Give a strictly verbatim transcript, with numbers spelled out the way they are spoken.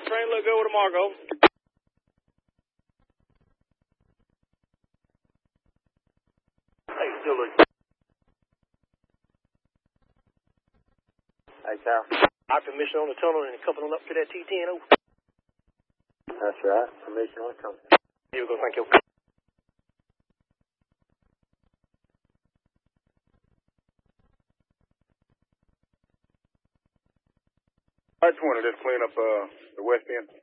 train look good with a Margo. Hey, still look. Hey, Cal. Our permission on the tunnel and couple on up to that T ten O. That's right. Permission on the tunnel. Here we go, thank you. I just wanted to clean up uh, the west end.